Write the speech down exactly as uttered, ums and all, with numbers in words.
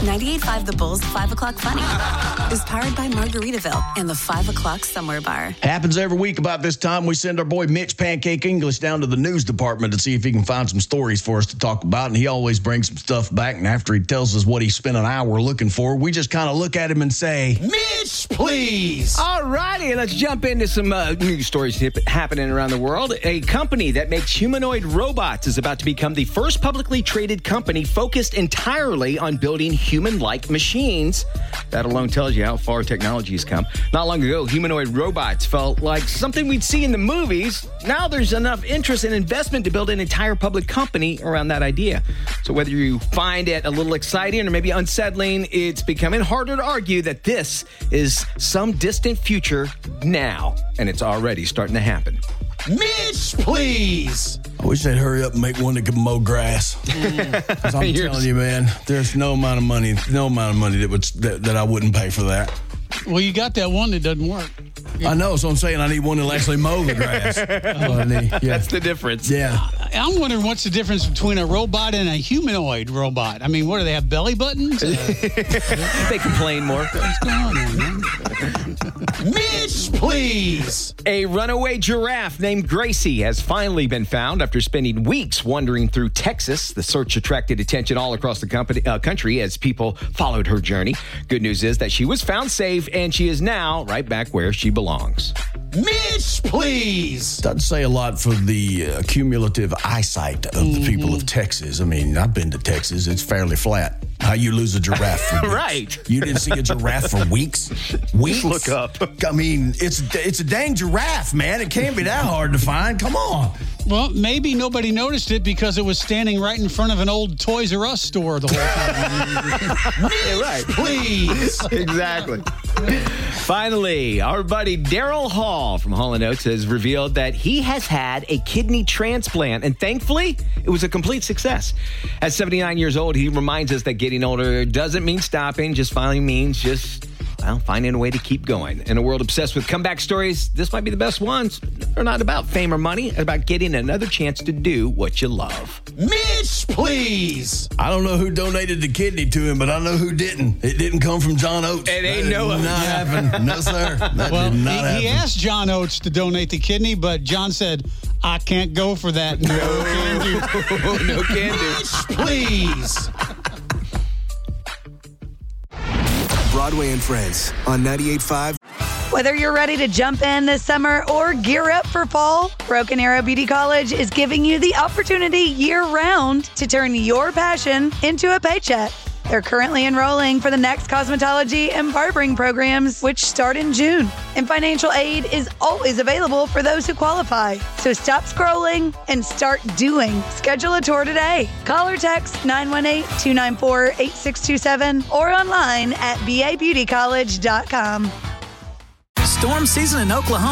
ninety-eight point five The Bull's five o'clock Funny is powered by Margaritaville and the five o'clock Somewhere Bar. Happens every week about this time. We send our boy Mitch Pancake English down to the news department to see if he can find some stories for us to talk about. And he always brings some stuff back. And after he tells us what he spent an hour looking for, we just kind of look at him and say, Mitch, please. All righty, let's jump into some uh, news stories happening around the world. A company that makes humanoid robots is about to become the first publicly traded company focused entirely on building human-like machines. That alone tells you how far technology has come. Not long ago, humanoid robots felt like something we'd see in the movies. Now there's enough interest and investment to build an entire public company around that idea. So whether you find it a little exciting or maybe unsettling, it's becoming harder to argue that this is some distant future now, and it's already starting to happen. Mitch, please. I wish they'd hurry up and make one that could mow grass. Because I'm telling you, man, there's no amount of money, no amount of money that would that, that I wouldn't pay for that. Well, you got that one that doesn't work. I know, so I'm saying I need one that'll actually mow the grass. That's what I need. Yeah. That's the difference. Yeah. I'm wondering what's the difference between a robot and a humanoid robot. I mean, what do they have, belly buttons? Uh, they complain more. What's going on there, man? Mitch, please. A runaway giraffe named Gracie has finally been found after spending weeks wandering through Texas. The search attracted attention all across the company, uh, country as people followed her journey. Good news is that she was found safe, and she is now right back where she belongs. Mitch, please. Doesn't say a lot for the uh, cumulative eyesight of mm-hmm. the people of Texas. I mean, I've been to Texas. It's fairly flat. How you lose a giraffe for weeks? Right. You didn't see a giraffe for weeks? Weeks? Look up. I mean, it's it's a dang giraffe, man. It can't be that hard to find. Come on. Well, maybe nobody noticed it because it was standing right in front of an old Toys R Us store the whole time. Yeah, right. Please. Exactly. Finally, our buddy Daryl Hall from Hall and Oates has revealed that he has had a kidney transplant, and thankfully, it was a complete success. At seventy-nine years old, he reminds us that getting older doesn't mean stopping, just finally means just, well, finding a way to keep going. In a world obsessed with comeback stories, this might be the best ones. They're not about fame or money, they're about getting another chance to do what you love. Mitch, please. I don't know who donated the kidney to him, but I know who didn't. It didn't come from John Oates. It ain't no. Not happen. No, sir. That well, did not he, happen. he asked John Oates to donate the kidney, but John said, I can't go for that. No can do. No can do. Mitch, please. Broadway and Friends on ninety-eight point five. Whether you're ready to jump in this summer or gear up for fall, Broken Arrow Beauty College is giving you the opportunity year-round to turn your passion into a paycheck. They're currently enrolling for the next cosmetology and barbering programs, which start in June. And financial aid is always available for those who qualify. So stop scrolling and start doing. Schedule a tour today. Call or text nine one eight, two nine four, eight six two seven or online at b a beauty college dot com. Storm season in Oklahoma